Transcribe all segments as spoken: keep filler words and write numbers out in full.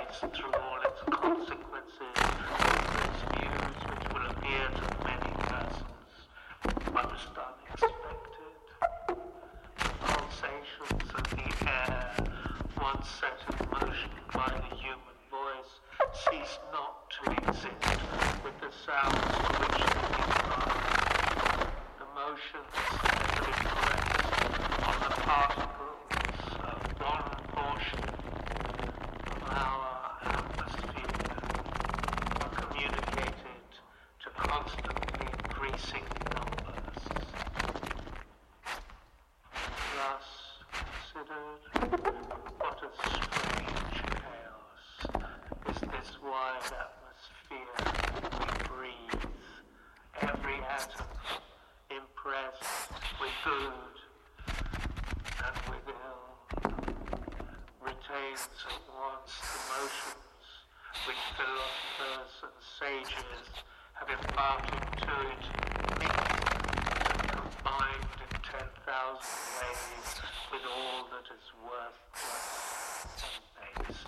face through all its consequences, its views which will appear to many persons most unexpected. The pulsations of the air, once set in motion by the human voice, cease not to exist with the sounds to which they give rise. The motions that are impressed on the particles of one portion of our atmosphere are communicated to constantly increasing numbers. Thus considered, what a strange chaos is this wide atmosphere we breathe, every atom impressed with good and with ill, retains at once the motions which philosophers and sages have imparted to it, mixed and combined in ten thousand ways with all that is worthless and base.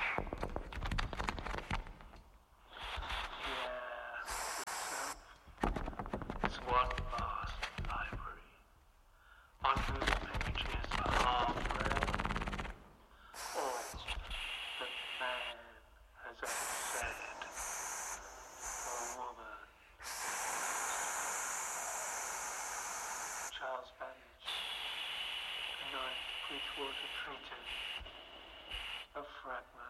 The air itself is one vast library, on whose pages are read all that man has ever said, or woman. Charles Babbage, The Ninth Bridgewater Treatise, a fragment.